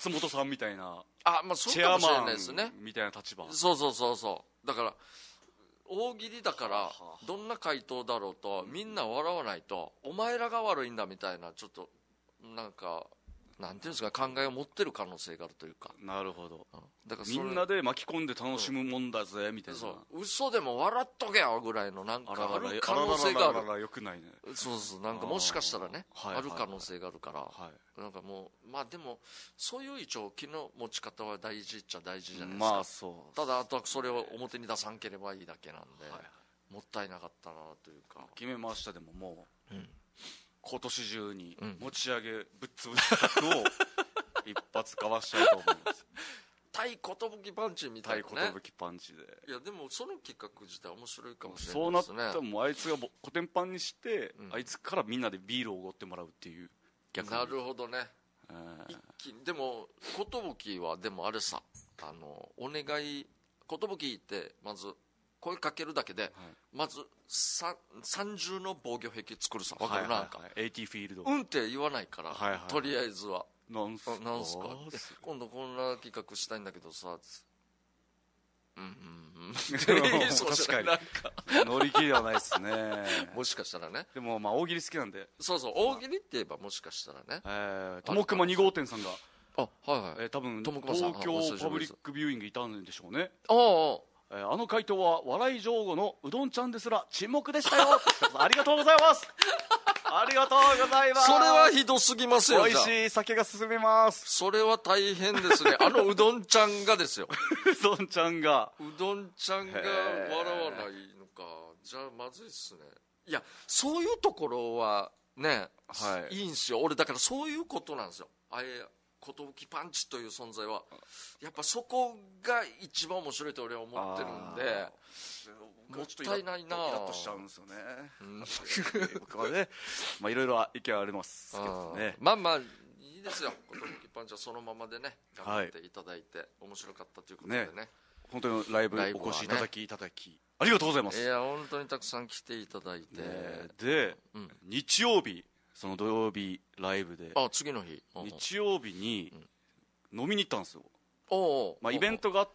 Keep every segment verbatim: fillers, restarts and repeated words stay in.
松本さんみたいなあ、まあ、そうチェアかもしれなマいですね。 ンみたいな立場。 そうそうそうそうだから大喜利だからどんな回答だろうとみんな笑わないとお前らが悪いんだみたいなちょっとなんかなんていうんですか考えを持ってる可能性があるというか。 なるほど。 だからそれみんなで巻き込んで楽しむもんだぜみたいな。 そう嘘でも笑っとけよぐらいのなんかあらららある可能性がある。 あららららよくないね。 そうそうなんかもしかしたらねあーはいある可能性があるから、 はいなんかもうまあでもそういう一応気の持ち方は大事っちゃ大事じゃないですか。 まあそうただあとはそれを表に出さんければいいだけなんで、 はいはいもったいなかったなというか。 決めました。でももう、 うん今年中にうん持ち上げぶっ潰す企画を一発かわしたいと思います対寿パンチみたい対なね。 寿パンチで。 いやでもその企画自体面白いかもしれそうなですね。 ないったらもうあいつがぼコテンパンにして、 うんあいつからみんなでビールをおごってもらうっていう逆に。 なるほどね。 えー一気にでも寿はでもあれさあのお願い寿ってまず声かけるだけで、まずさ三重の防御壁作るさわかるな、なんか、 はいはいはい、エーティー フィールド、 うんって言わないから、 はいはいはいとりあえずはなんすかあなんすかって今度こんな企画したいんだけどさつうんうんうんそうじゃないなんか乗り気ではないですねもしかしたらね。 でもまあ大喜利好きなんで、 そうそう大喜利って言えばもしかしたらね。 えー、ともくまに号店さんが、 あはいはいえー、多分ともくまさん東京パブリックビューイングいたんでしょうね。 ああえーあの回答は笑い上手のうどんちゃんですら沈黙でしたよありがとうございますありがとうございます。 それはひどすぎますよ。 美味しい酒が進みます。 それは大変ですね。あのうどんちゃんがですようどんちゃんがうどんちゃんが笑わないのか。じゃあまずいっすね。いやそういうところはね、 はい、 いいんすよ。俺だからそういうことなんですよ。あれ寿パンチという存在はやっぱそこが一番面白いと俺は思ってるんで、もったいないな。 イラッとしちゃうんですよね、うん、僕はねまあいろいろ意見はありますけどね。 まあまあいいですよ。寿パンチはそのままでね頑張っていただいて、はい、面白かったということでねね本当にライブお越しいただき、ね、いただきありがとうございます。 いや本当にたくさん来ていただいて、 ね、で、うん、日曜日その土曜日ライブで、 あ次の日日曜日に飲みに行ったんですよ。 おう、 まあ、イベントがあって、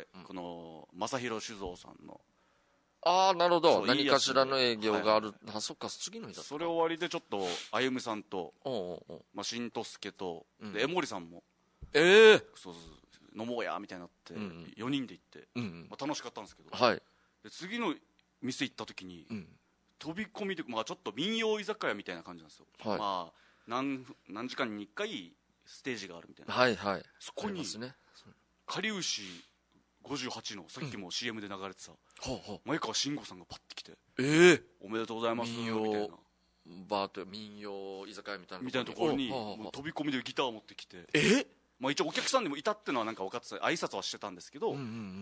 うん、この正弘酒造さんのああなるほど何かしらの営業がある、はい、あそっか次の日だった。 それ終わりでちょっとあゆむさんとおうおうおう、 まあ、しんとすけと、 うん、 で江森さんもええー、 そうそう飲もうやみたいになって、うんうん、よにんで行って、 うんうんまあ、楽しかったんですけど、 はい、 で次の店行った時に、 うん、 飛び込みで、まあ、ちょっと民謡居酒屋みたいな感じなんですよ、 はい、 まあ、何, 何時間にいっかいステージがあるみたいな、 はいはい、 そこに、 ね、 かりゆしごじゅうはちのさっきも シーエム で流れてた、 うん、 前川慎吾さんがパッて来て、 えー、 おめでとうございます民謡みたいなバーと民謡居酒屋みたいなみたいなところにもう飛び込みでギターを持ってきて、 えまあ、一応お客さんでもいたっていうのはなんか分かってた挨拶はしてたんですけど、 うんうんうん、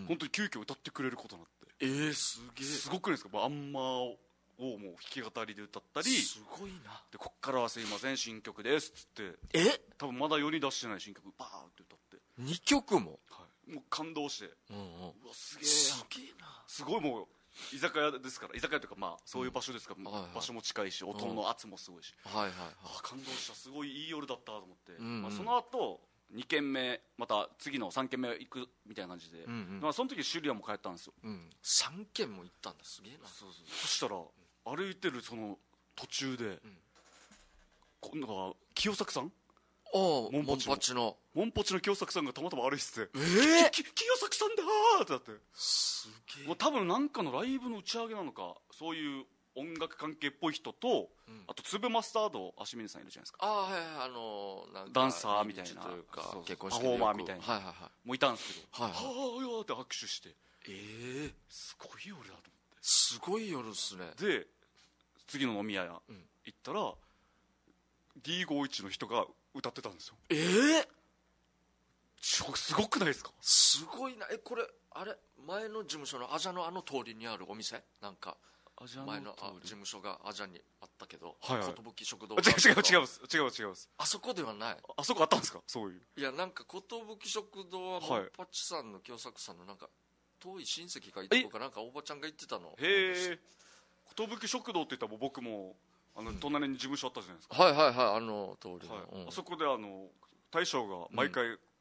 本当に急遽歌ってくれることになって、 えー、すげえすごくないですか。あんまをもう弾き語りで歌ったり、 すごいな。 でこっからはすいません新曲ですっつって、 え多分まだ世に出してない新曲バーって歌って、 にきょくも、 はい、もう感動して、 うんうん、うわすげえすげえな。 すごいもう居酒屋ですから、居酒屋というかまあそういう場所ですから、 うんはいはい、 場所も近いし音の圧もすごいし、 うん、はいはい、 あ感動した、すごいいい夜だったと思って、 うんうんまあ、その後にけんめまた次のさんけんめ行くみたいな感じで、 うんうんまあ、その時シュリアも帰ったんですよ、 うん、さんけんも行ったんだ、すげえな。 そうそうそしたら歩いてるその途中で、うん、今度は清作さん、 モンパチのモンパチの清作さんがたまたま歩いてて、 えー、 きき清作さんだーってなって、 すげえ。 もう多分なんかのライブの打ち上げなのか、そういう音楽関係っぽい人と、うん、あと粒マスタード足峰さんいるじゃないですか。 ああはいはい、あのー、なんかダンサーみたいなというかそう結婚パフォーマーみたいな、 はいはいはい、 もういたんですけど、 はいはい、 はあよーって握手して、 ええー、 すごい夜だと思って、 すごい夜っすね。 で次の飲み屋行ったら、うん、ディーごじゅういち の人が歌ってたんですよ。 ええー、 すごくないですか。 すごいな。えこれあれ前の事務所のアジャのあの通りにあるお店、なんか前のあ事務所がアジャにあったけど、 はいはい、 寿食堂違う違う違う違う違う、 あそこではない。 あそこあったんですか。そういう、 いやなんか寿食堂はモンパチさんの清作さんのなんか遠い親戚がいてとか、なんかおばちゃんが言ってたの。 へえ。寿食堂って言ったら僕もあの隣に事務所あったじゃないですか、 うん、はいはいはい、あの通りの、 はい、 うん、 あそこであの大将が毎回